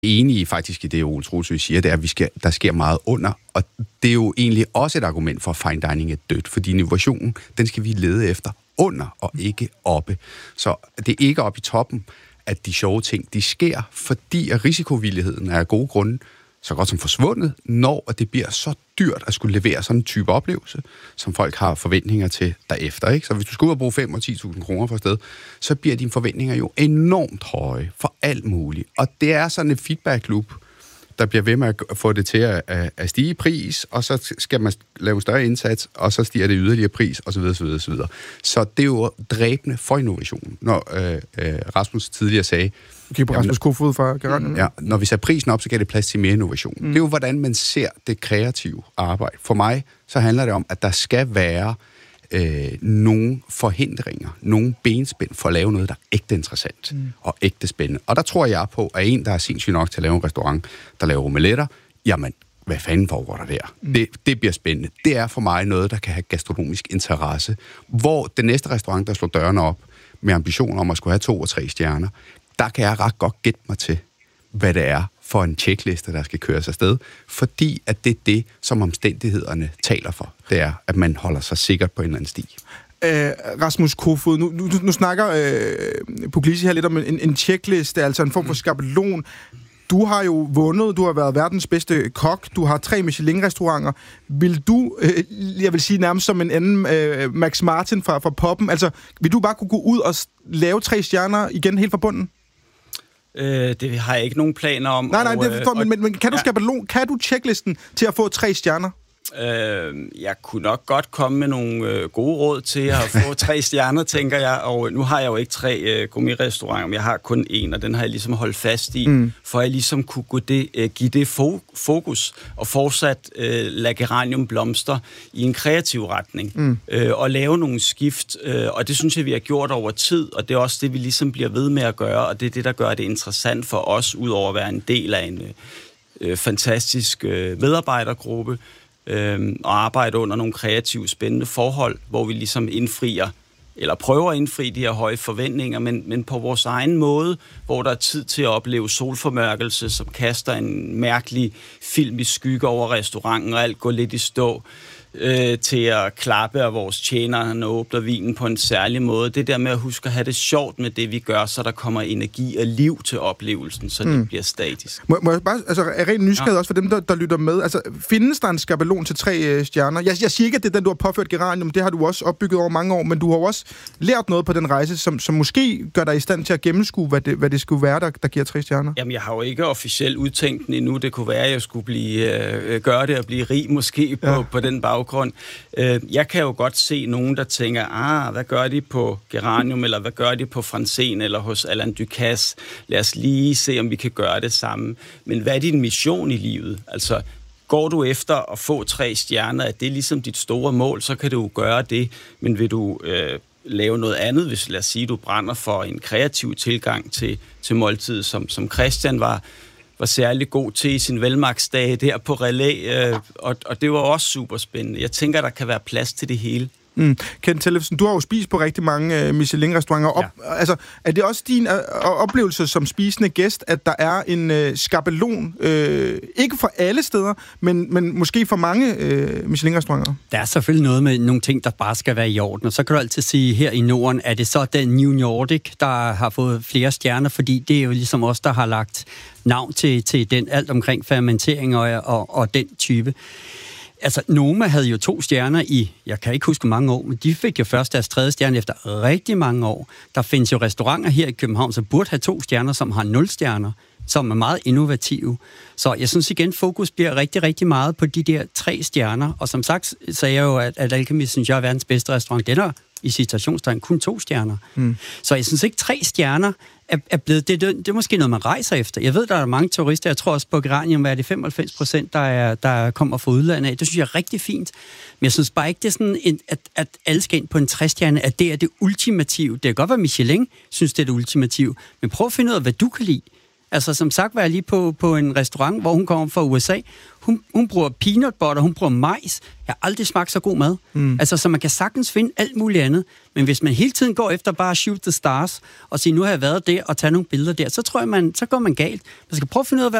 enige faktisk i det, Ole Trulsø siger, det er, at der sker meget under. Og det er jo egentlig også et argument for, at fine dining er dødt, fordi innovationen, den skal vi lede efter under og ikke oppe. Så det er ikke oppe i toppen, at de sjove ting, de sker, fordi at risikovilligheden er af gode grunde så godt som forsvundet, når det bliver så dyrt at skulle levere sådan en type oplevelse, som folk har forventninger til derefter. Ikke? Så hvis du skal ud og bruge 5 og 10.000 kroner for et sted, så bliver dine forventninger jo enormt høje for alt muligt. Og det er sådan et feedback-loop, der bliver ved med at få det til at stige i pris, og så skal man lave en større indsats, og så stiger det yderligere pris, osv. osv. Så det er jo dræbende for innovationen, når Rasmus tidligere sagde, okay, på Rasmus Kofoed fra Garant. Ja, når vi sætter prisen op, så giver det plads til mere innovation. Det er jo, hvordan man ser det kreative arbejde. For mig, så handler det om, at der skal være nogle forhindringer, nogle benspænd for at lave noget, der er ægte interessant og ægte spændende. Og der tror jeg på, at en, der er sindssygt nok til at lave en restaurant, der laver omeletter, jamen, hvad fanden foregår der der? Det bliver spændende. Det er for mig noget, der kan have gastronomisk interesse. Hvor den næste restaurant, der slår dørene op med ambition om at skulle have 2 og 3 stjerner, der kan jeg ret godt gætte mig til, hvad det er for en checkliste, der skal køres afsted, fordi at det er det, som omstændighederne taler for. Det er, at man holder sig sikkert på en eller anden sti. Rasmus Kofoed, nu snakker Puglisi her lidt om en checkliste, altså en form for skabelon. Du har jo vundet, du har været verdens bedste kok, du har 3 Michelin-restauranter. Vil du, jeg vil sige nærmest som en anden Max Martin fra Poppen, altså vil du bare kunne gå ud og lave 3 stjerner igen helt fra bunden? Det har jeg ikke nogen planer om. Nej, det forstår, men kan du skabelon, kan du checklisten til at få 3 stjerner? Jeg kunne nok godt komme med nogle gode råd til at få 3 stjerner, tænker jeg. Og nu har jeg jo ikke 3 gourmet-restauranter, men jeg har kun en, og den har jeg ligesom holdt fast i, for at jeg ligesom kunne give det fokus og fortsat lade geranium blomster i en kreativ retning. Og lave nogle skift. Og det synes jeg, vi har gjort over tid, og det er også det, vi ligesom bliver ved med at gøre, og det er det, der gør det interessant for os, udover at være en del af en fantastisk medarbejdergruppe, og arbejde under nogle kreative, spændende forhold, hvor vi ligesom indfrier, eller prøver at indfri de her høje forventninger, men på vores egen måde, hvor der er tid til at opleve solformørkelse, som kaster en mærkelig film i skygge over restauranten, og alt går lidt i stå, til at klappe af vores tjenere, når åbner vinen på en særlig måde. Det der med at huske at have det sjovt med det, vi gør, så der kommer energi og liv til oplevelsen, så det bliver statisk. Må jeg bare, altså er rent nysgerrig også for dem, der lytter med. Altså, findes der en skabelon til 3 stjerner? Jeg siger ikke, at det er den, du har påført geranium, det har du også opbygget over mange år, men du har også lært noget på den rejse, som måske gør dig i stand til at gennemskue, hvad det skulle være, der giver 3 stjerner. Jamen, jeg har jo ikke officielt udtænkt den endnu. Det kunne være, at jeg skulle gøre det og blive rig måske på den baggrund. Jeg kan jo godt se nogen, der tænker, hvad gør de på geranium, eller hvad gør de på Franzen, eller hos Alain Ducasse? Lad os lige se, om vi kan gøre det samme. Men hvad er din mission i livet? Altså, går du efter at få 3 stjerner, er det ligesom dit store mål, så kan du gøre det. Men vil du lave noget andet, hvis lad os sige, du brænder for en kreativ tilgang til måltidet, som Christian var særlig god til i sin velmagtsdage der på Relais, og det var også super spændende. Jeg tænker, der kan være plads til det hele. Kent Tellefsen, du har jo spist på rigtig mange Michelin-restauranter. Altså, er det også din oplevelse som spisende gæst, at der er en skabelon, ikke for alle steder, men måske for mange Michelin-restauranter? Der er selvfølgelig noget med nogle ting, der bare skal være i orden, og så kan du altid sige, her i Norden, er det så den New Nordic, der har fået flere stjerner, fordi det er jo ligesom os, der har lagt navn til den, alt omkring fermentering og den type. Altså, Noma havde jo 2 stjerner i, jeg kan ikke huske mange år, men de fik jo først deres 3. stjerne efter rigtig mange år. Der findes jo restauranter her i København, som burde have 2 stjerner, som har 0 stjerner, som er meget innovative. Så jeg synes igen, fokus bliver rigtig, rigtig meget på de der 3 stjerner. Og som sagt, sagde jeg jo, at Alchemist, synes jeg, er verdens bedste restaurant. Den er i citationstegn kun 2 stjerner. Så jeg synes ikke, 3 stjerner er blevet... Det er måske noget, man rejser efter. Jeg ved, der er mange turister, jeg tror også på Geranium, er det 95%, der kommer fra udlandet af. Det synes jeg er rigtig fint. Men jeg synes bare ikke, det er sådan, at alle skal ind på en 3-stjerne, at det er det ultimative. Det kan godt være, Michelin synes, det er det ultimative. Men prøv at finde ud af, hvad du kan lide. Altså, som sagt var jeg lige på en restaurant, hvor hun kommer fra USA. Hun bruger peanut butter, hun bruger majs. Jeg har aldrig smagt så god mad. Altså, så man kan sagtens finde alt muligt andet. Men hvis man hele tiden går efter bare shoot the stars, og sige, nu har jeg været der, og tage nogle billeder der, så tror jeg, så går man galt. Man skal prøve at finde ud af, hvad